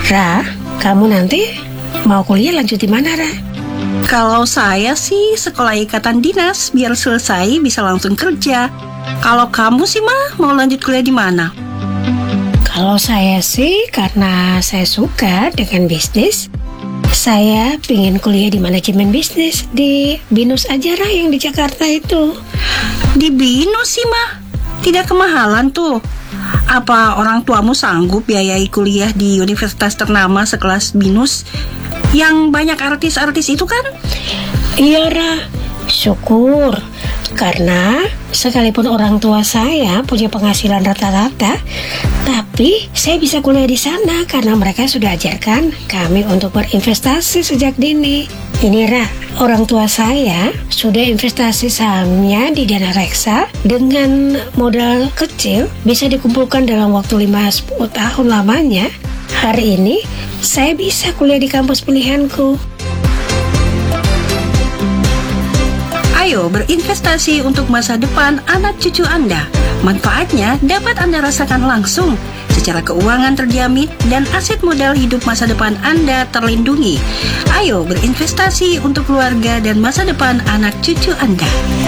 Ra, kamu nanti mau kuliah lanjut di mana, Ra? Kalau saya sih sekolah ikatan dinas biar selesai bisa langsung kerja. Kalau kamu sih mah mau lanjut kuliah di mana? Kalau saya sih karena saya suka dengan bisnis, saya pengen kuliah di manajemen bisnis di BINUS aja, Ra, yang di Jakarta itu. Di BINUS sih mah, tidak kemahalan tuh. Apa orang tuamu sanggup biayai kuliah di universitas ternama sekelas BINUS yang banyak artis-artis itu kan? Iya, Ra, syukur. Karena sekalipun orang tua saya punya penghasilan rata-rata, tapi saya bisa kuliah di sana karena mereka sudah ajarkan kami untuk berinvestasi sejak dini. Ini, Ra, orang tua saya sudah investasi sahamnya di Dana Reksa dengan modal kecil bisa dikumpulkan dalam waktu 5-10 tahun lamanya. Hari ini saya bisa kuliah di kampus pilihanku. Ayo berinvestasi untuk masa depan anak cucu Anda. Manfaatnya dapat Anda rasakan langsung. Secara keuangan terjamin dan aset modal hidup masa depan Anda terlindungi. Ayo berinvestasi untuk keluarga dan masa depan anak cucu Anda.